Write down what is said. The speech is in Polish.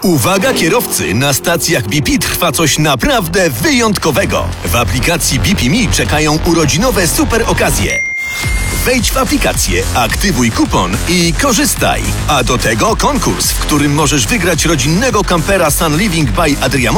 Uwaga kierowcy, na stacjach BP trwa coś naprawdę wyjątkowego. W aplikacji BP Me czekają urodzinowe super okazje. Wejdź w aplikację, aktywuj kupon i korzystaj. A do tego konkurs, w którym możesz wygrać rodzinnego kampera Sun Living by Adriamont